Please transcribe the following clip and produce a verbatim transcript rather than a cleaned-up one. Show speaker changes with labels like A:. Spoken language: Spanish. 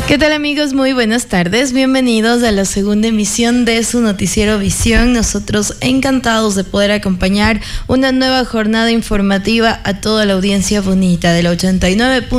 A: ¿Qué tal, amigos? Muy buenas tardes. Bienvenidos a la segunda emisión de su noticiero Visión. Nosotros encantados de poder acompañar una nueva jornada informativa a toda la audiencia bonita del ochenta y nueve punto